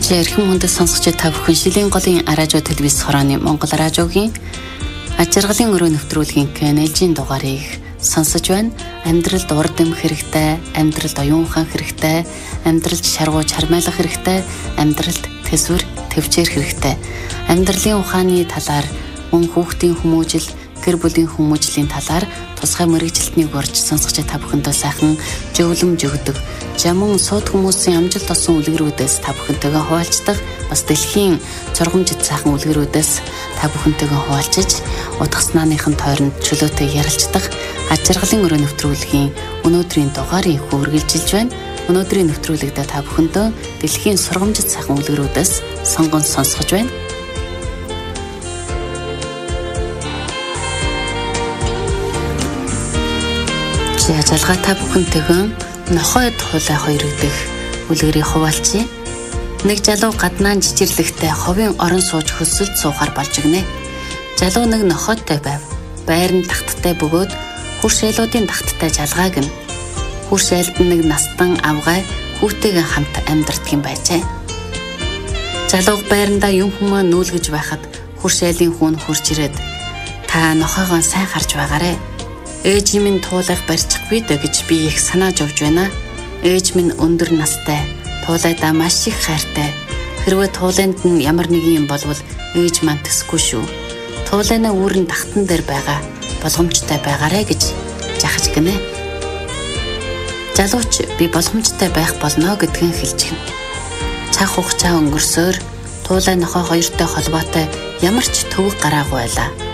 Эрхэм хүндэт сонсогч та бүхэн Шилийн голын радио телевиз хорооны Монгол радиогийн ажиргалын өрөө нэвтрүүлгийн КНЛ-ийн дугаарыг сонсож байна. Амьдралд урдам хэрэгтэй, амьдралд оюун ухаан хэрэгтэй, амьдралд шаргуу чармайлах хэрэгтэй, амьдралд төсвөр төвчээр хэрэгтэй. Амьдралын ухааны талаар мөн хүүхдийн хүмүүжил, гэр бүлийн хүмүүжлийн талаар тусгай мэргэжилтнийг урьж сонсогч та бүхэндээ сайхан зөвлөмж өгдөг. Жамун сууд хүмүүсийн амжилт олсон үлгэрүүдээс та бүхэнтэйгээ хуваалцдаг. Бас дэлхийн сургамжит сайхан үлгэрүүдээс та бүхэнтэйгээ хуваалцаж утгаснааныхын тойронд чөлөөтэй ярилцдаг. Ажиргалын өрөө нэвтрүүлгийн өнөөдрийн дугаарыг үргэлжилж байна. Өнөөдрийн нэвтрүүлэгтээ та бүхэндээ дэлхийн сургамжит сайхан үлгэрүүдээс сонгон сонсгож байна. Ажалгаа та бүхэнтэйгээ нохой туулай 2 дэх үлгэрийг хуваалцъя. Нэг залуу гаднаа жижирлэгтэй ховын орон сууж хөсөлд суухаар болж игнэ. Залуу нэг нохойтой байв. Байр нь тахттай бөгөөд хурш айлуудын тахттай жалгааг нь. Хурш айлд нэг настан авгай хүүтэйгээ хамт амьдардаг юм байжээ. Залуу байрандаа юм хүмүүс нүүлгэж байхад хурш айлын хүн хурж ирээд та нохойгоо сайн харж байгаарэ. Ээж минь туулайх барьчихгүй дэ гэж би их санааж овж байна. Ээж минь өндөр настай, туулайдаа маш их хайртай. Хэрвээ туулайнд нь ямар нэг юм болвол ээж маань төсөхгүй шүү. Туулайнаа үүрэн тахтан дээр байгаа боломжтой байгаарэ гэж жахаж гинэ. Залууч би боломжтой байх болно гэдгийг хэлж гин. Цаг хугацаа өнгөрсөөр туулай нохой 2-той холбоотой ямар ч төвөг гараагүй байлаа.